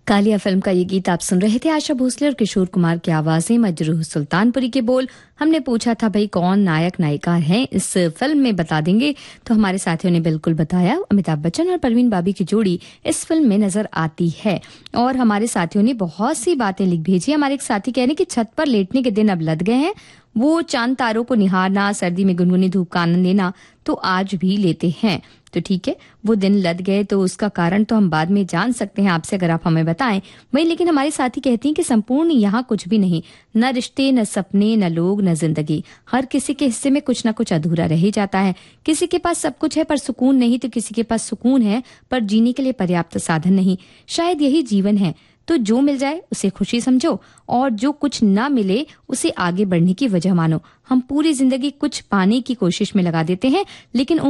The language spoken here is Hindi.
कालिया फिल्म का ये गीत आप सुन रहे थे। आशा भोसले और किशोर कुमार की आवाजें, मजरूह सुल्तानपुरी के बोल। हमने पूछा था भाई कौन नायक नायिका हैं इस फिल्म में, बता देंगे? तो हमारे साथियों ने बिल्कुल बताया, अमिताभ बच्चन और परवीन बाबी की जोड़ी इस फिल्म में नजर आती है। और हमारे साथियों ने बहुत सी बातें लिख भेजी। हमारे एक साथी कह रहे हैं कि छत पर लेटने के दिन अब लद गए हैं, वो चांद तारों को निहारना, सर्दी में गुनगुनी धूप का आनंद लेना तो आज भी लेते हैं। तो ठीक है, वो दिन लद गए तो उसका कारण तो हम बाद में जान सकते हैं आपसे, अगर आप हमें बताएं। वही लेकिन हमारे साथी कहती हैं कि संपूर्ण यहाँ कुछ भी नहीं, न रिश्ते, न सपने, न लोग, न जिंदगी। हर किसी के हिस्से में कुछ न कुछ अधूरा रह ही जाता है। किसी के पास सब कुछ है पर सुकून नहीं, तो किसी के पास सुकून है पर जीने के लिए पर्याप्त साधन नहीं। शायद यही जीवन है। तो जो मिल जाए उसे खुशी समझो, और जो कुछ ना मिले उसे आगे बढ़ने की वजह मानो। हम पूरी जिंदगी कुछ पाने की कोशिश में लगा देते हैं, लेकिन